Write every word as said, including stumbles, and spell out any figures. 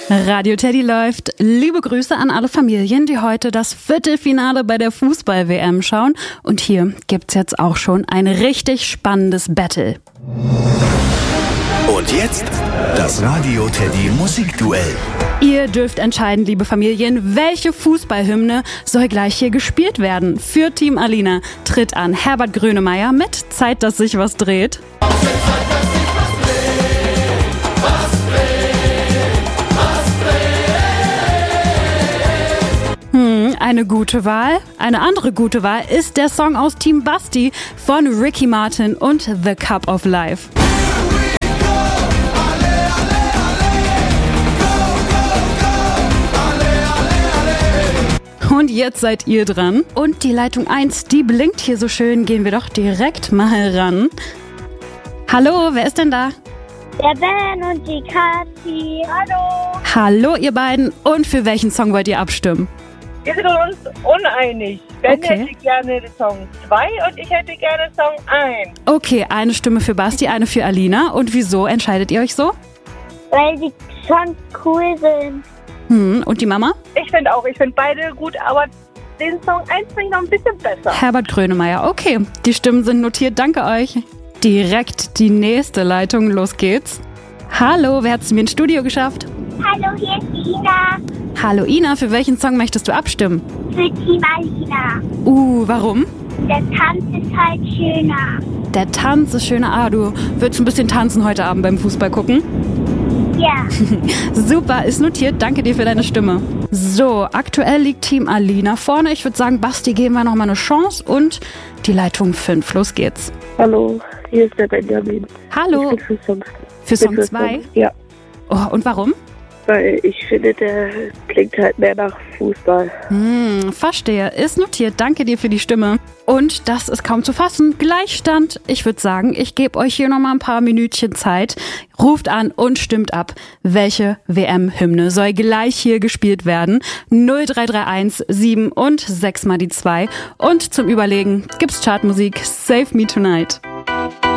Radio Teddy läuft. Liebe Grüße an alle Familien, die heute das Viertelfinale bei der Fußball-W M schauen. Und hier gibt's jetzt auch schon ein richtig spannendes Battle. Und jetzt das Radio Teddy Musikduell. Ihr dürft entscheiden, liebe Familien, welche Fußballhymne soll gleich hier gespielt werden. Für Team Alina tritt an Herbert Grönemeyer mit Zeit, dass sich was dreht. Hm, eine gute Wahl. Eine andere gute Wahl ist der Song aus Team Basti von Ricky Martin und The Cup of Life. Und jetzt seid ihr dran. Und die Leitung eins, die blinkt hier so schön. Gehen wir doch direkt mal ran. Hallo, wer ist denn da? Der Ben und die Kathi. Hallo. Hallo, ihr beiden. Und für welchen Song wollt ihr abstimmen? Wir sind uns uneinig. Ben Okay. hätte gerne Song zwei und ich hätte gerne Song eins. Okay, eine Stimme für Basti, eine für Alina. Und wieso entscheidet ihr euch so? Weil die schon cool sind. Hm, und die Mama? Ich finde auch, ich finde beide gut, aber den Song eins finde ich noch ein bisschen besser. Herbert Grönemeyer. Okay, die Stimmen sind notiert. Danke euch. Direkt die nächste Leitung. Los geht's. Hallo, wer hat's mir ins Studio geschafft? Hallo, hier ist Ina. Hallo Ina, für welchen Song möchtest du abstimmen? Für Team Alina. Uh, warum? Der Tanz ist halt schöner. Der Tanz ist schöner. Ah, du würdest ein bisschen tanzen heute Abend beim Fußball gucken? Ja. Super, ist notiert. Danke dir für deine Stimme. So, aktuell liegt Team Alina vorne. Ich würde sagen, Basti, geben wir noch mal eine Chance. Und die Leitung fünf. Los geht's. Hallo, hier ist der Benjamin. Hallo. Ich bin für Song. Für Song für zwei? Ja, Oh, und warum? weil ich finde, der klingt halt mehr nach Fußball. Hm, verstehe. Ist notiert. Danke dir für die Stimme. Und das ist kaum zu fassen. Gleichstand. Ich würde sagen, ich gebe euch hier noch mal ein paar Minütchen Zeit. Ruft an und stimmt ab, welche W M-Hymne soll gleich hier gespielt werden. null drei drei eins sieben und sechs mal die zwei. Und zum Überlegen gibt's Chartmusik Save Me Tonight.